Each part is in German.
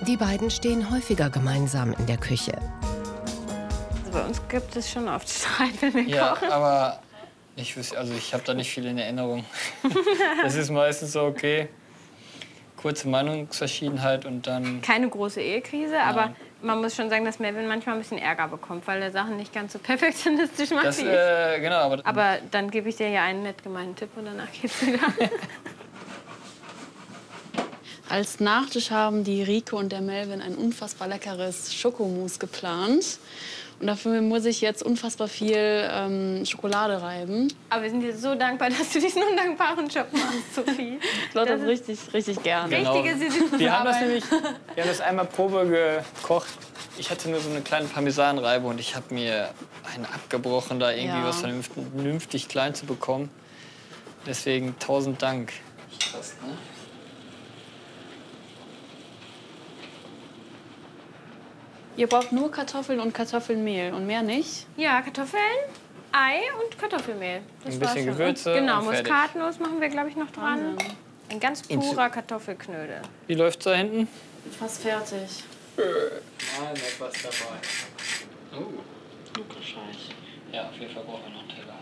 Die beiden stehen häufiger gemeinsam in der Küche. Also bei uns gibt es schon oft Streit, wenn wir kochen. Ja, aber ich habe da nicht viel in Erinnerung. Das ist meistens so, okay, kurze Meinungsverschiedenheit und dann... Keine große Ehekrise, aber man muss schon sagen, dass Melvin manchmal ein bisschen Ärger bekommt, weil er Sachen nicht ganz so perfektionistisch macht wie ich. Genau, aber dann gebe ich dir ja einen nett gemeinten Tipp und danach geht's wieder. Als Nachtisch haben die Rico und der Melvin ein unfassbar leckeres Schokomousse geplant. Und dafür muss ich jetzt unfassbar viel Schokolade reiben. Aber wir sind dir so dankbar, dass du diesen undankbaren Job machst, Sophie. Ich glaube das richtig, richtig gerne. Genau. Wir haben Arbeit. Wir haben das einmal Probe gekocht. Ich hatte nur so eine kleine Parmesanreibe und ich habe mir einen abgebrochen, da irgendwie was vernünftig klein zu bekommen. Deswegen 1000 Dank. Krass, ne? Ihr braucht nur Kartoffeln und Kartoffelmehl und mehr nicht? Ja, Kartoffeln, Ei und Kartoffelmehl. Das ein bisschen war's schon. Gewürze Genau, und fertig. Muskatnuss machen wir, glaube ich, noch dran. Wahnsinn. Ein ganz purer Kartoffelknödel. Wie läuft's da hinten? Fast fertig. Nein, etwas dabei. Oh. Scheiße. Ja, auf jeden Fall brauchen wir noch einen Teller.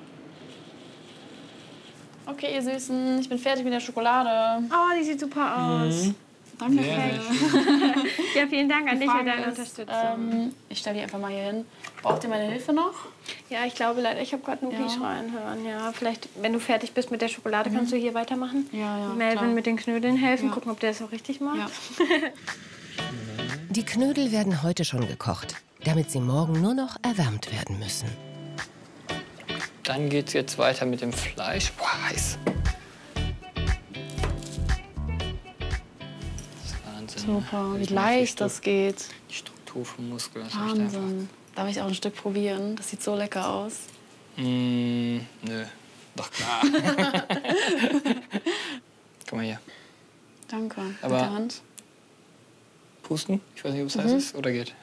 Okay, ihr Süßen, ich bin fertig mit der Schokolade. Oh, die sieht super aus. Danke. Ja, vielen Dank an dich für deine Unterstützung. Ich stelle die einfach mal hier hin. Braucht ihr meine Hilfe noch? Ja, ich glaube leider, ich habe gerade Nuki schreien hören. Ja, vielleicht, wenn du fertig bist mit der Schokolade, kannst du hier weitermachen. Ja, Melvin klar. mit den Knödeln helfen, gucken, ob der es auch richtig macht. Ja. Die Knödel werden heute schon gekocht, damit sie morgen nur noch erwärmt werden müssen. Dann geht's jetzt weiter mit dem Fleisch. Boah, heiß. Super, wie leicht das geht. Die Struktur vom Muskel. Das Wahnsinn. Darf ich auch ein Stück probieren? Das sieht so lecker aus. Nö. Doch klar. Guck mal hier. Danke. Aber mit der Hand. Pusten? Ich weiß nicht, ob es heiß ist oder geht.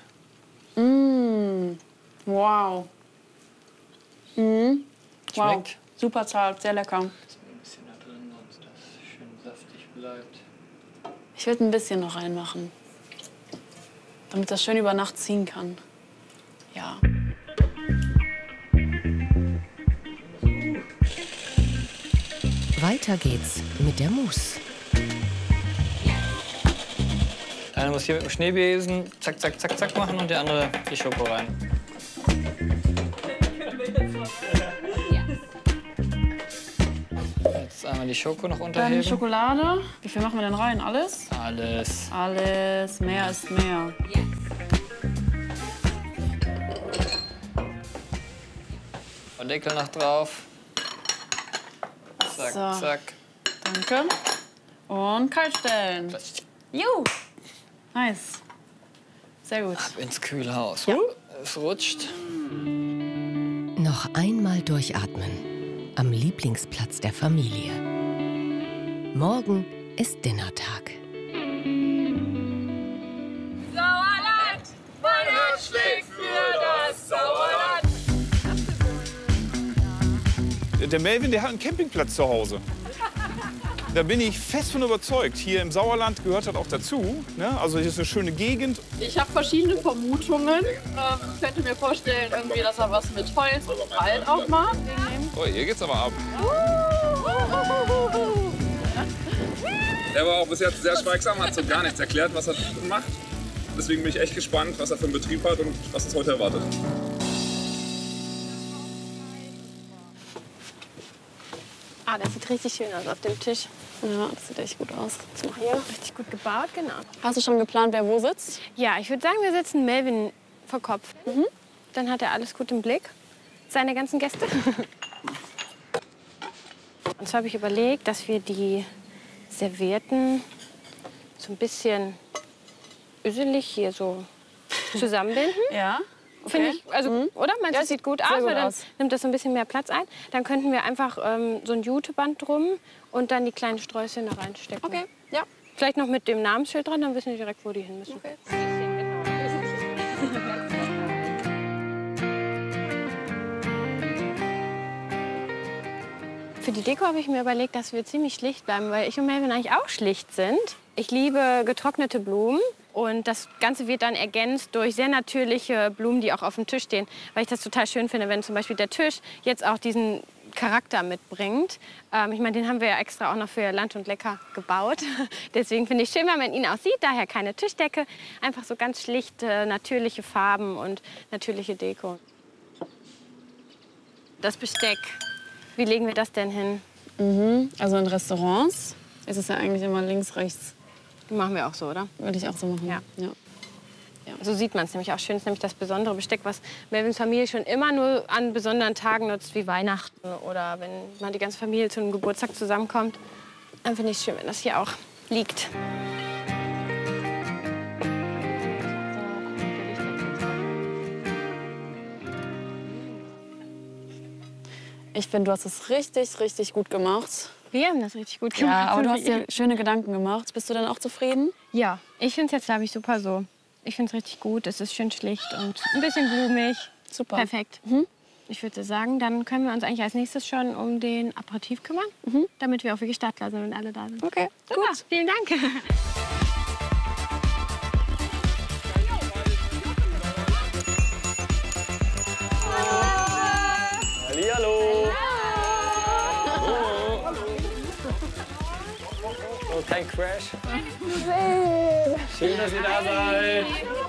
Wow. Wow. Schmeckt? Super zart, sehr lecker. Ein bisschen da drin, damit das schön saftig bleibt. Ich würde ein bisschen noch reinmachen, damit das schön über Nacht ziehen kann. Ja. Weiter geht's mit der Mousse. Der eine muss hier mit dem Schneebesen zack, zack, zack, zack machen und der andere die Schoko rein. Jetzt einmal die Schoko noch unterheben. Dann Schokolade. Wie viel machen wir denn rein? Alles? Alles. Alles. Mehr ist mehr. Und Deckel noch drauf. Zack, So. zack. Danke. Und kalt stellen. Juhu. Nice. Sehr gut. Ab ins Kühlhaus. Ja. Es rutscht. Noch einmal durchatmen. Am Lieblingsplatz der Familie. Morgen ist Dinnertag. Sauerland, mein Herz schlägt für das Sauerland. Der Melvin, der hat einen Campingplatz zu Hause. Da bin ich fest von überzeugt. Hier im Sauerland gehört das auch dazu. Ne? Also hier ist eine schöne Gegend. Ich habe verschiedene Vermutungen. Ich könnte mir vorstellen, irgendwie, dass er was mit Holz und Wald auch macht. Oh, hier geht's aber ab. Er war auch bis jetzt sehr schweigsam, hat so gar nichts erklärt, was er macht. Deswegen bin ich echt gespannt, was er für einen Betrieb hat und was uns heute erwartet. Ah, das sieht richtig schön aus auf dem Tisch. Ja, das sieht echt gut aus. Hier, richtig gut gebaut, genau. Hast du schon geplant, wer wo sitzt? Ja, ich würde sagen, wir setzen Melvin vor Kopf. Dann hat er alles gut im Blick. Seine ganzen Gäste. Und zwar habe ich überlegt, dass wir die Servietten so ein bisschen üselig hier so zusammenbinden. Ja. Finde ich, also, oder? Meinst du, das sieht gut aus? gut Weil dann aus. nimmt das so ein bisschen mehr Platz ein. Dann könnten wir einfach so ein Juteband drum und dann die kleinen Sträußchen da reinstecken. Okay, ja. Vielleicht noch mit dem Namensschild dran, dann wissen wir direkt, wo die hin müssen. Okay. Für die Deko habe ich mir überlegt, dass wir ziemlich schlicht bleiben, weil ich und Melvin eigentlich auch schlicht sind. Ich liebe getrocknete Blumen. Und das Ganze wird dann ergänzt durch sehr natürliche Blumen, die auch auf dem Tisch stehen. Weil ich das total schön finde, wenn zum Beispiel der Tisch jetzt auch diesen Charakter mitbringt. Ich meine, den haben wir ja extra auch noch für Land und Lecker gebaut. Deswegen finde ich schön, wenn man ihn auch sieht. Daher keine Tischdecke. Einfach so ganz schlichte, natürliche Farben und natürliche Deko. Das Besteck, wie legen wir das denn hin? Also in Restaurants ist es ja eigentlich immer links, rechts. Machen wir auch so, oder? Würde ich auch so machen. Ja. Ja. So sieht man es nämlich auch schön. Das ist nämlich das besondere Besteck, was Melvins Familie schon immer nur an besonderen Tagen nutzt, wie Weihnachten oder wenn mal die ganze Familie zu einem Geburtstag zusammenkommt. Dann finde ich es schön, wenn das hier auch liegt. Ich finde, du hast es richtig, richtig gut gemacht. Wir haben das richtig gut gemacht. Ja, aber du hast dir schöne Gedanken gemacht. Bist du dann auch zufrieden? Ja, ich finde es jetzt, glaube ich, super so. Ich finde es richtig gut. Es ist schön schlicht und ein bisschen blumig. Super. Perfekt. Ich würde sagen, dann können wir uns eigentlich als nächstes schon um den Aperitif kümmern, damit wir auch wirklich startklar sind, wenn alle da sind. Okay, super. Gut. Vielen Dank. Hallihallo. Oh, kein Crash. Schön, dass ihr da seid.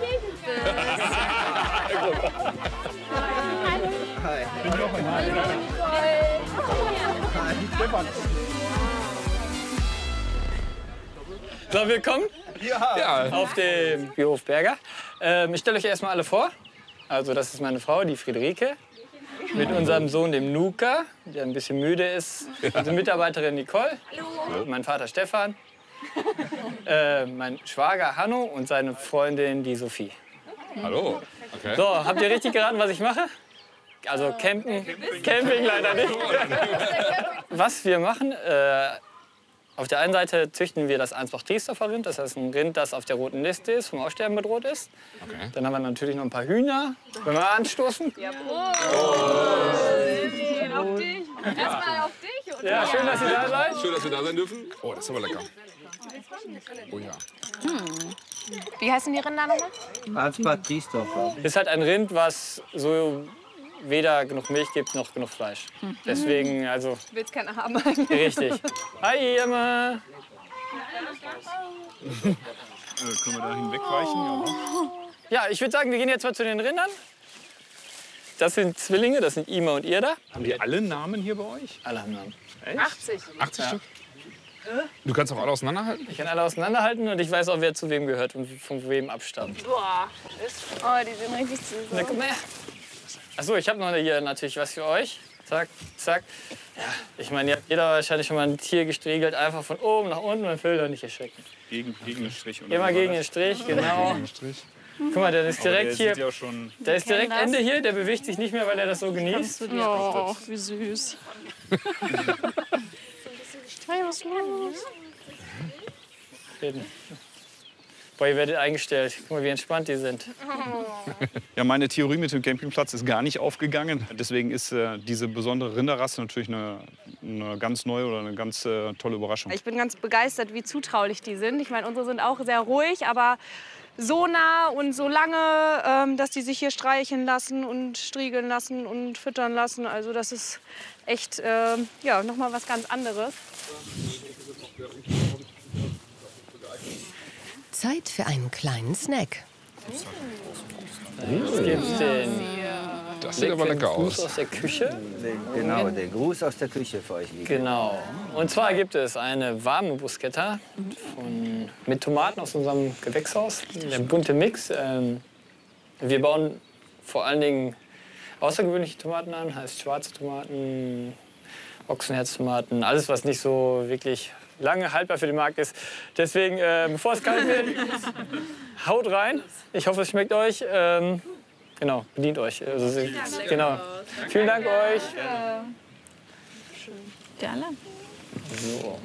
So, willkommen auf dem Biohof Berger. Ich stelle euch erstmal alle vor. Also das ist meine Frau, die Friederike, mit unserem Sohn, dem Nuka, der ein bisschen müde ist. Unsere Mitarbeiterin Nicole. Hallo. Mein Vater Stefan. Mein Schwager Hanno und seine Freundin, die Sophie. Hallo. Okay. So, habt ihr richtig geraten, was ich mache? Also Camping leider nicht. Was wir machen, auf der einen Seite züchten wir das Ansbach-Triesdorfer Rind, das heißt ein Rind, das auf der roten Liste ist, vom Aussterben bedroht ist. Okay. Dann haben wir natürlich noch ein paar Hühner, wenn wir anstoßen. Ja, auf dich. Erstmal auf dich. Oder? Ja, schön, dass ihr da seid. Schön, dass wir da sein dürfen. Oh, das ist aber lecker. Oh ja. Wie heißen die Rinder nochmal? Ansbach-Triesdorfer. Das ist halt ein Rind, was so weder genug Milch gibt, noch genug Fleisch. Deswegen, also... Willst keiner haben. Richtig. Hi, Emma. Können wir da hinwegweichen? Ja, ich würde sagen, wir gehen jetzt mal zu den Rindern. Das sind Zwillinge, das sind Ima und Irda. Haben die alle Namen hier bei euch? Alle haben Namen. 80. 80 Stück? Du kannst auch alle auseinanderhalten? Ich kann alle auseinanderhalten und ich weiß auch, wer zu wem gehört und von wem abstammt. Boah. Oh, die sind richtig süß. Na, komm her. Achso, ich habe noch hier natürlich was für euch. Zack, zack. Ja, ich meine, ihr habt jeder wahrscheinlich schon mal ein Tier gestriegelt, einfach von oben nach unten, man will doch nicht erschrecken. Gegen den Strich. Immer gegen den Strich, genau. Guck mal, der ist direkt hier. Ja schon Der ist direkt Ende hier, der bewegt sich nicht mehr, weil er das so genießt. Oh, wie süß. Hey, was ist los? Boah, ihr werdet eingestellt. Guck mal, wie entspannt die sind. Ja, meine Theorie mit dem Campingplatz ist gar nicht aufgegangen. Deswegen ist diese besondere Rinderrasse natürlich eine ganz neue oder eine ganz tolle Überraschung. Ich bin ganz begeistert, wie zutraulich die sind. Ich meine, unsere sind auch sehr ruhig, aber so nah und so lange, dass die sich hier streicheln lassen und striegeln lassen und füttern lassen. Also das ist echt ja, noch mal was ganz anderes. Zeit für einen kleinen Snack. Was gibt's denn? Das sieht aber lecker Gruß aus. aus der Küche. Genau, der Gruß aus der Küche für euch liegt. Genau. Und zwar gibt es eine warme Bruschetta mit Tomaten aus unserem Gewächshaus. Der bunte Mix. Wir bauen vor allen Dingen außergewöhnliche Tomaten an, heißt schwarze Tomaten, Ochsenherztomaten, alles was nicht so wirklich lange haltbar für den Markt ist. Deswegen, bevor es kalt wird, haut rein. Ich hoffe, es schmeckt euch. Genau, bedient euch. Also, genau. Vielen Dank euch. Gerne. So.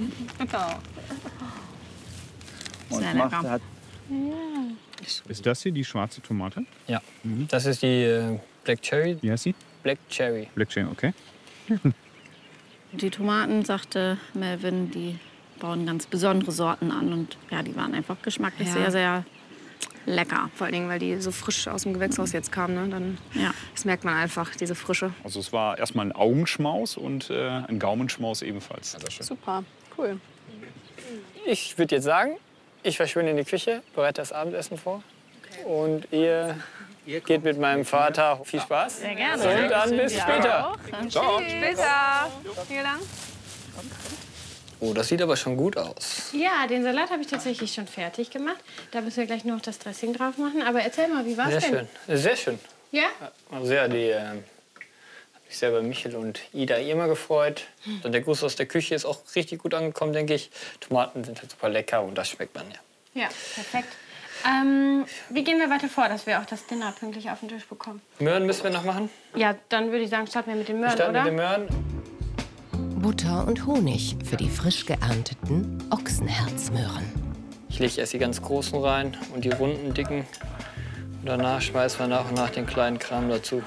Und macht, hat Ist das hier die schwarze Tomate? Ja, das ist die Black Cherry. Wie heißt sie? Black Cherry. Black Cherry, okay. Die Tomaten, sagte Melvin, die bauen ganz besondere Sorten an. Und ja, die waren einfach geschmacklich sehr, sehr lecker. Vor allen Dingen, weil die so frisch aus dem Gewächshaus jetzt kamen. Ne? Dann, das merkt man einfach, diese Frische. Also es war erstmal ein Augenschmaus und ein Gaumenschmaus ebenfalls. Super, cool. Ich würde jetzt sagen, ich verschwinde in die Küche, bereite das Abendessen vor. Und ihr geht mit meinem Vater. Viel Spaß. Sehr gerne. Und dann bis später. Ciao. Später. Vielen Dank. Oh, das sieht aber schon gut aus. Ja, den Salat habe ich tatsächlich schon fertig gemacht. Da müssen wir gleich noch das Dressing drauf machen. Aber erzähl mal, wie war's Sehr denn? schön. Sehr schön. Ja? Also ja, die habe mich sehr bei Michel und Ida immer gefreut. Und der Gruß aus der Küche ist auch richtig gut angekommen, denke ich. Tomaten sind halt super lecker und das schmeckt man ja. Ja, perfekt. Wie gehen wir weiter vor, dass wir auch das Dinner pünktlich auf den Tisch bekommen? Möhren müssen wir noch machen. Ja, dann würde ich sagen, starten wir mit den Möhren, Starten oder? mit den Möhren. Butter und Honig für die frisch geernteten Ochsenherzmöhren. Ich lege erst die ganz großen rein und die runden, dicken. Und danach schmeißen wir nach und nach den kleinen Kram dazu.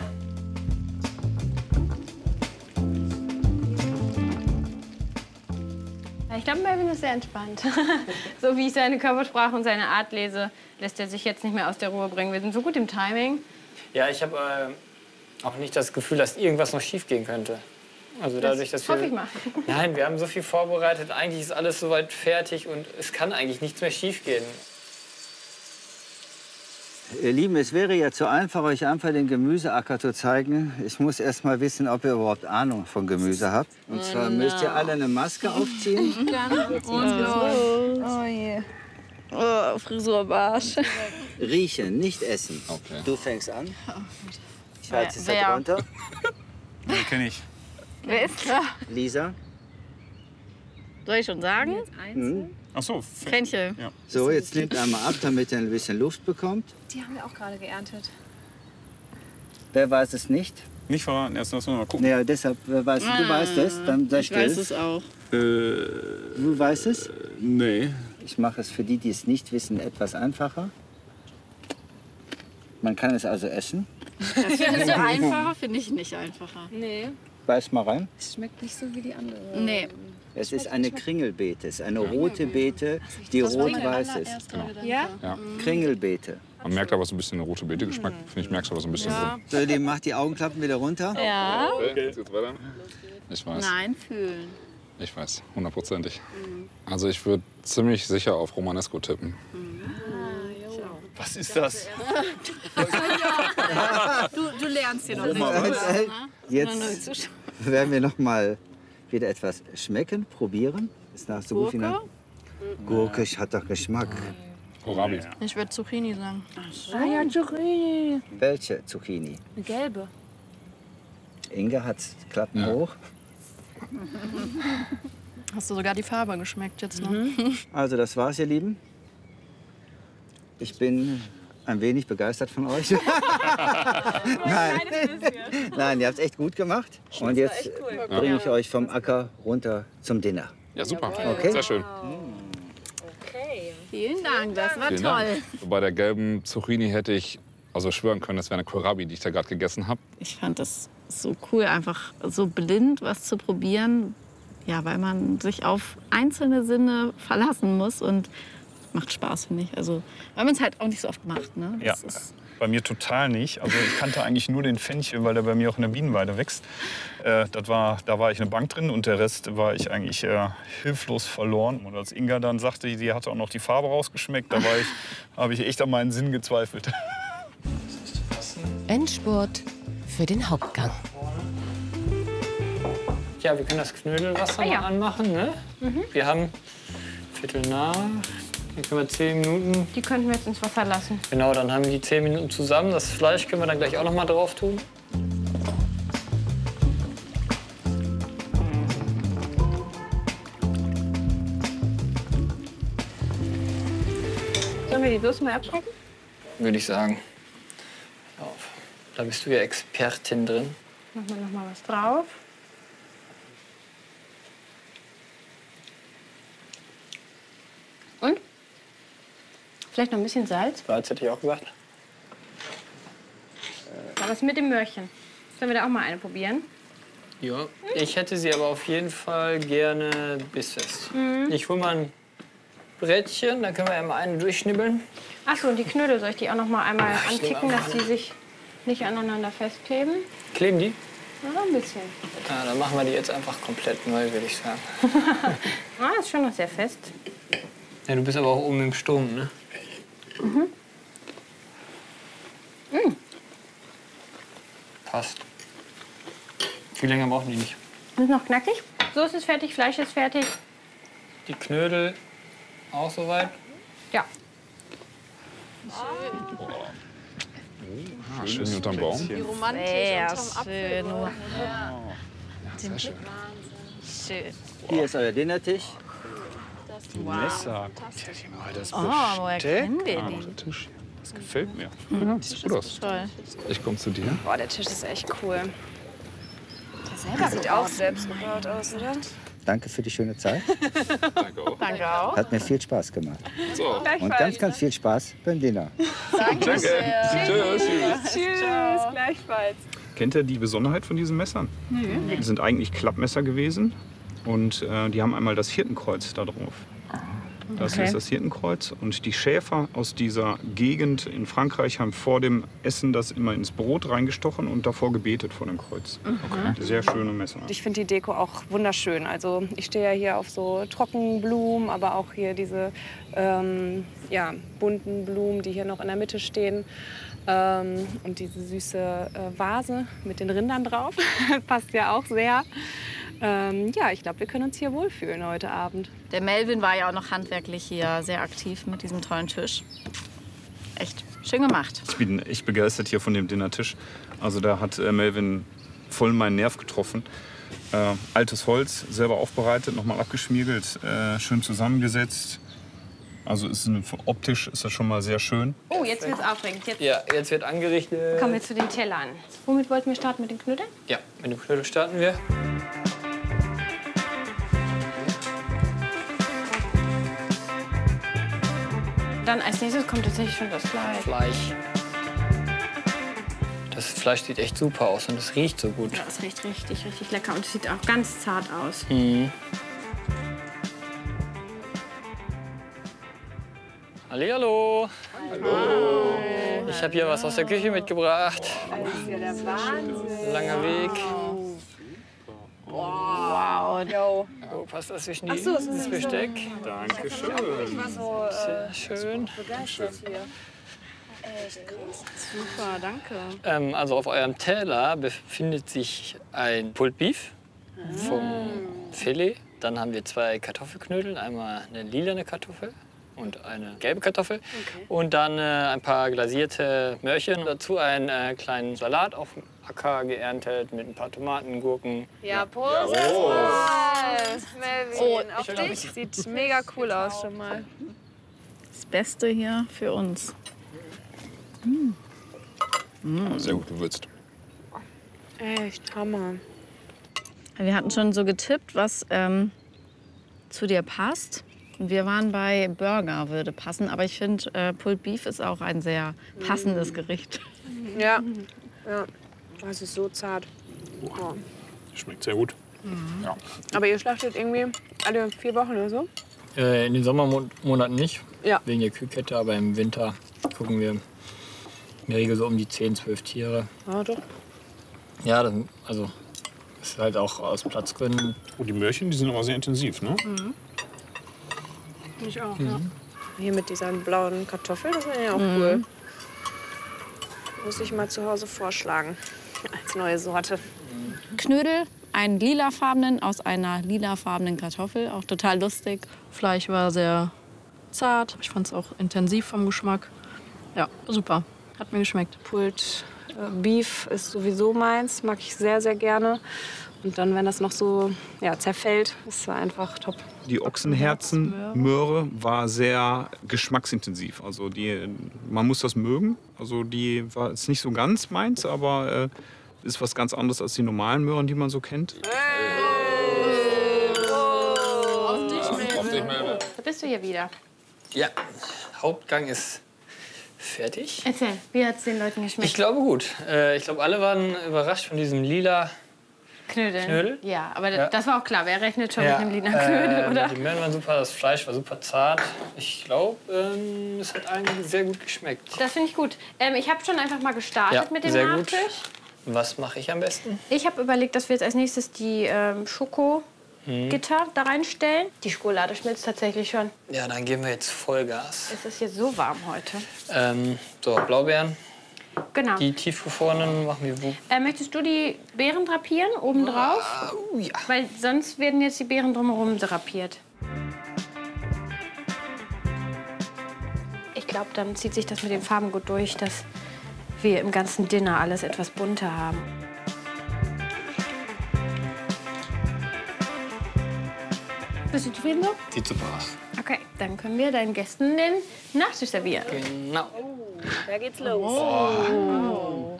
Ich glaube, Melvin ist sehr entspannt. So wie ich seine Körpersprache und seine Art lese, lässt er sich jetzt nicht mehr aus der Ruhe bringen. Wir sind so gut im Timing. Ja, ich habe auch nicht das Gefühl, dass irgendwas noch schief gehen könnte. Also dadurch, dass hoffe ich mal. Nein, wir haben so viel vorbereitet. Eigentlich ist alles soweit fertig und es kann eigentlich nichts mehr schief gehen. Ihr Lieben, es wäre ja zu einfach, euch einfach den Gemüseacker zu zeigen. Ich muss erst mal wissen, ob ihr überhaupt Ahnung von Gemüse habt. Und zwar müsst ihr alle eine Maske aufziehen. Oh je. Oh, Frisurbarsch. Riechen, nicht essen. Okay. Du fängst an. Ich halte es halt runter. Den kenne ich. Wer ist da? Lisa. Soll ich schon sagen? Ach so. Fenchel. Ja. So, jetzt nehmt einmal ab, damit ihr ein bisschen Luft bekommt. Die haben wir auch gerade geerntet. Wer weiß es nicht? Nicht verraten, erst lass uns mal gucken. Naja, deshalb, wer weiß, du weißt es, dann sei still. Ich weiß es auch. Du weißt es? Nee. Ich mache es für die, die es nicht wissen, etwas einfacher. Man kann es also essen. Das findest du einfacher? Finde ich nicht einfacher. Nee, Beiß mal rein. es schmeckt nicht so wie die andere. Nee. Es ist eine Kringelbeete. Es ist eine rote Beete, die rot-weiß ist. Ja? Ja. Kringelbeete. Man merkt aber so ein bisschen eine rote Beete geschmeckt. Finde ich, merkst aber so ein bisschen drin. So, die macht die Augenklappen wieder runter. Ja. Okay, jetzt weiter. Ich weiß. Nein, fühlen. Ich weiß, 100%ig. Also ich würde ziemlich sicher auf Romanesco tippen. Was ist das? Du lernst hier noch nicht. Jetzt werden wir noch mal wieder etwas schmecken, probieren. Ist nach so gut wie nach Gurke hat doch Geschmack. Kohlrabi. Ich würde Zucchini sagen. Ah ja, Zucchini. Welche Zucchini? Eine gelbe. Inge hat Klappen hoch. Hast du sogar die Farbe geschmeckt jetzt noch? Mhm. Also das war's, ihr Lieben. Ich bin ein wenig begeistert von euch. Nein, ihr habt es echt gut gemacht. Und jetzt bringe ich euch vom Acker runter zum Dinner. Ja, super. Okay. Sehr schön. Vielen Dank, das war Vielen toll. Dank. Bei der gelben Zucchini hätte ich also schwören können, das wäre eine Kohlrabi, die ich da gerade gegessen habe. Ich fand das so cool, einfach so blind was zu probieren. Ja, weil man sich auf einzelne Sinne verlassen muss und macht Spaß, finde ich. Also, weil man es halt auch nicht so oft macht. Ne? Ja, bei mir total nicht. Also ich kannte eigentlich nur den Fenchel, weil der bei mir auch in der Bienenweide wächst. Da war ich eine Bank drin und der Rest war ich eigentlich hilflos verloren. Und als Inga dann sagte, sie hatte auch noch die Farbe rausgeschmeckt, habe ich echt an meinen Sinn gezweifelt. Endspurt für den Hauptgang. Ja, wir können das Knödelwasser mal anmachen. Ne? Wir haben Viertel nach. Dann können wir 10 Minuten. Die könnten wir jetzt ins Wasser lassen. Genau, dann haben wir die 10 Minuten zusammen. Das Fleisch können wir dann gleich auch noch mal drauf tun. Sollen wir die Soße mal abschmecken? Würde ich sagen. Auf. Da bist du ja Expertin drin. Machen wir noch mal was drauf. Und? Vielleicht noch ein bisschen Salz. Salz hätte ich auch gesagt. Aber es mit dem Möhrchen. Sollen wir da auch mal eine probieren? Ja, ich hätte sie aber auf jeden Fall gerne bissfest. Ich hole mal ein Brätchen. Da können wir einmal eine durchschnibbeln. Achso, und die Knödel, soll ich die auch noch mal einmal anticken, dass die sich nicht aneinander festkleben? Kleben die? Ja, ein bisschen. Ja, dann machen wir die jetzt einfach komplett neu, würde ich sagen. Ist schon noch sehr fest. Ja, du bist aber auch oben im Sturm, ne? Passt. Viel länger brauchen die nicht. Ist noch knackig. Soße ist fertig, Fleisch ist fertig. Die Knödel auch soweit. Ja. Schön unterm Baum. Sehr schön. Sehr schön. Schön. Hier ist euer Dinnertisch. Messer. Guckt ja hier mal das woher kennen wir die? Der Tisch hier. Das gefällt mir. Ja, sieht gut aus. Toll. Ich komme zu dir. Boah, der Tisch ist echt cool. Der sieht auch selbst gebaut aus, oder? Danke für die schöne Zeit. Danke auch. Danke auch. Hat mir viel Spaß gemacht. So. Und ganz, ganz viel Spaß beim Dinner. Danke. Tschüss. Tschüss, gleichfalls. Kennt ihr die Besonderheit von diesen Messern? Die sind eigentlich Klappmesser gewesen und die haben einmal das Hirtenkreuz da drauf. Das ist das Hirtenkreuz. Und die Schäfer aus dieser Gegend in Frankreich haben vor dem Essen das immer ins Brot reingestochen und davor gebetet vor dem Kreuz. Sehr schöne Messer. Ich finde die Deko auch wunderschön. Also ich stehe ja hier auf so Trockenblumen, aber auch hier diese bunten Blumen, die hier noch in der Mitte stehen. Und diese süße Vase mit den Rindern drauf. Passt ja auch sehr. Ich glaube, wir können uns hier wohlfühlen heute Abend. Der Melvin war ja auch noch handwerklich hier sehr aktiv mit diesem tollen Tisch. Echt schön gemacht. Ich bin echt begeistert hier von dem Dinnertisch. Also da hat Melvin voll meinen Nerv getroffen. Altes Holz, selber aufbereitet, nochmal abgeschmiegelt, schön zusammengesetzt. Also optisch ist das schon mal sehr schön. Oh, jetzt wird's aufregend. Jetzt wird angerichtet. Kommen wir zu den Tellern. Womit wollten wir starten? Mit den Knödeln? Ja, mit dem Knödel starten wir. Dann als nächstes kommt tatsächlich schon das Fleisch. Das Fleisch sieht echt super aus und es riecht so gut. Ja, es riecht richtig, richtig lecker und es sieht auch ganz zart aus. Hallihallo. Hallo. Ich habe hier was aus der Küche mitgebracht. Das ist ja der Wahnsinn. Langer Weg. Wow. Yo. Oh, passt das zwischen Ach so, das Besteck? Dankeschön. Ich war so Sehr schön. begeistert hier. Echt krass. Super, danke. Also auf eurem Teller befindet sich ein Pulled Beef vom Filet. Dann haben wir 2 Kartoffelknödel, einmal eine lilane Kartoffel und eine gelbe Kartoffel. Okay. Und dann ein paar glasierte Möhrchen. Dazu einen kleinen Salat auf dem Acker geerntet mit ein paar Tomaten, Gurken. Ja, Prost. Melvin, auf dich. Sieht mega cool aus schon mal. Das Beste hier für uns. Sehr gut gewürzt. Echt Hammer. Wir hatten schon so getippt, was zu dir passt. Wir waren bei Burger, würde passen. Aber ich finde, Pulled Beef ist auch ein sehr passendes Gericht. Ja. Das ist so zart. Oh. Schmeckt sehr gut. Ja. Aber ihr schlachtet irgendwie alle 4 Wochen oder so? In den Sommermonaten nicht, Ja. wegen der Kühlkette. Aber im Winter gucken wir in der Regel so um die 10, 12 Tiere. Ah, doch. Ja, das ist halt auch aus Platzgründen. Oh, die Möhrchen, die sind aber sehr intensiv, ne? Ich auch, ja. Hier mit dieser blauen Kartoffel, das wäre ja auch cool. Muss ich mal zu Hause vorschlagen. Als neue Sorte. Knödel, einen lilafarbenen aus einer lilafarbenen Kartoffel. Auch total lustig. Fleisch war sehr zart. Ich fand es auch intensiv vom Geschmack. Ja, super. Hat mir geschmeckt. Pulled Beef ist sowieso meins. Mag ich sehr, sehr gerne. Und dann, wenn das noch so zerfällt, ist es einfach top. Die Ochsenherzenmöhre war sehr geschmacksintensiv. Also man muss das mögen. Also die war jetzt nicht so ganz meins, aber ist was ganz anderes als die normalen Möhren, die man so kennt. Auf dich, Melvin. Da bist du hier wieder. Ja, Hauptgang ist fertig. Erzähl, wie hat es den Leuten geschmeckt? Ich glaube gut. Ich glaube, alle waren überrascht von diesem lila Knödeln? Ja, aber das war auch klar. Wer rechnet schon mit einem Liter Knödel, oder? Die Möhren waren super, das Fleisch war super zart. Ich glaube, es hat eigentlich sehr gut geschmeckt. Das finde ich gut. Ich habe schon einfach mal gestartet mit dem Nachtisch. Gut. Was mache ich am besten? Ich habe überlegt, dass wir jetzt als nächstes die Schokogitter da reinstellen. Die Schokolade schmilzt tatsächlich schon. Ja, dann geben wir jetzt Vollgas. Es ist jetzt so warm heute. So, Blaubeeren. Genau. Die tiefgefrorenen machen wir wo? Möchtest du die Beeren drapieren, obendrauf? Ja. Weil sonst werden jetzt die Beeren drumherum drapiert. Ich glaube, dann zieht sich das mit den Farben gut durch, dass wir im ganzen Dinner alles etwas bunter haben. Bist du zufrieden so? Sieht super aus. Okay, dann können wir deinen Gästen den Nachtisch servieren. Genau. Da geht's los. Oh,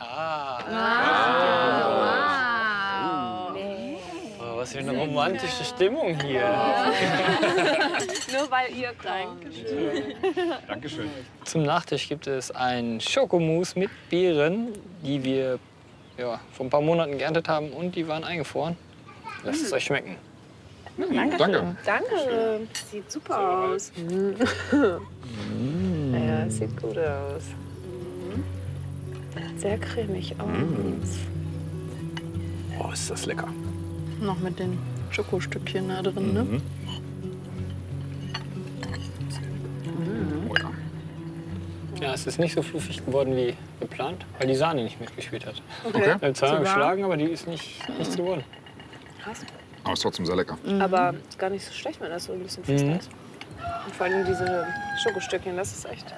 was für eine romantische Stimmung hier. Nur weil ihr kommt. Dankeschön. Zum Nachtisch gibt es ein Schokomousse mit Beeren, die wir vor ein paar Monaten geerntet haben und die waren eingefroren. Lasst es euch schmecken. Danke. Danke. Sieht super aus. Ja, sieht gut aus. Sehr cremig aus. Oh, ist das lecker. Noch mit den Schokostückchen da drin, ne? Ja, es ist nicht so fluffig geworden wie geplant, weil die Sahne nicht mitgespielt hat. Okay. Wir haben zwar geschlagen, aber die ist nichts geworden. Krass. Aber ist trotzdem sehr lecker. Aber gar nicht so schlecht, wenn das so ein bisschen fest ist. Und vor allem diese Schokostückchen, das ist echt...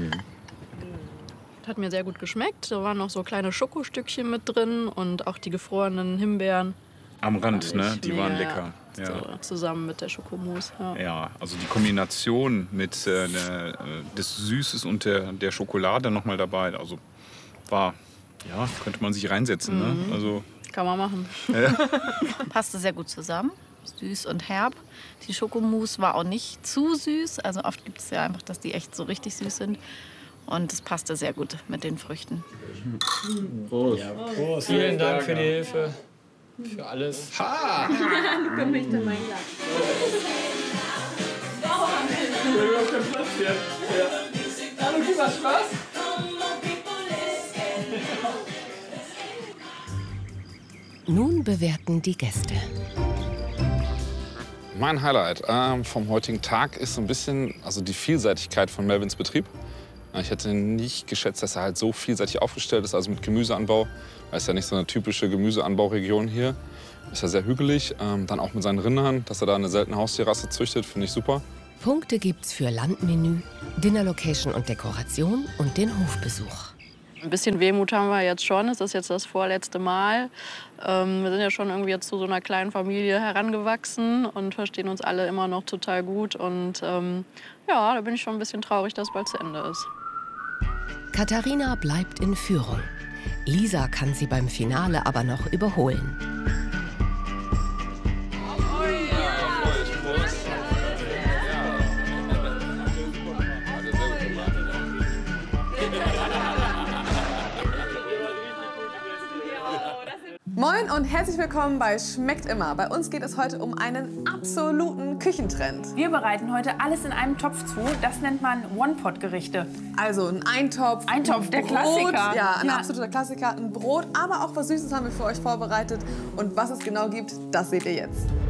Hat mir sehr gut geschmeckt. Da waren noch so kleine Schokostückchen mit drin und auch die gefrorenen Himbeeren. Am Rand, ne? Die waren lecker. Ja. So, zusammen mit der Schokomousse. Ja, also die Kombination mit des Süßes und der Schokolade noch mal dabei. Also könnte man sich reinsetzen. Ne? Also, kann man machen. Passte sehr gut zusammen. Süß und herb. Die Schokomousse war auch nicht zu süß. Also oft gibt es ja einfach, dass die echt so richtig süß sind. Und es passte sehr gut mit den Früchten. Prost. Ja, Prost. Vielen Dank für die Hilfe. Für alles. Ha! Komm nicht in mein Glas. Hallo, gib mal Spaß. Nun bewerten die Gäste. Mein Highlight vom heutigen Tag ist so ein bisschen die Vielseitigkeit von Melvins Betrieb. Ich hätte nicht geschätzt, dass er halt so vielseitig aufgestellt ist, also mit Gemüseanbau. Das ist ja nicht so eine typische Gemüseanbauregion hier. Ist ja sehr hügelig. Dann auch mit seinen Rindern, dass er da eine seltene Haustierrasse züchtet, finde ich super. Punkte gibt's für Landmenü, Dinnerlocation und Dekoration und den Hofbesuch. Ein bisschen Wehmut haben wir jetzt schon. Es ist jetzt das vorletzte Mal. Wir sind ja schon irgendwie jetzt zu so einer kleinen Familie herangewachsen und verstehen uns alle immer noch total gut. Und da bin ich schon ein bisschen traurig, dass es bald zu Ende ist. Katharina bleibt in Führung. Lisa kann sie beim Finale aber noch überholen. Moin und herzlich willkommen bei Schmeckt immer. Bei uns geht es heute um einen absoluten Küchentrend. Wir bereiten heute alles in einem Topf zu. Das nennt man One-Pot-Gerichte. Also ein Eintopf, der Brot, Klassiker. Ja, ein absoluter Klassiker. Ein Brot, aber auch was Süßes haben wir für euch vorbereitet. Und was es genau gibt, das seht ihr jetzt.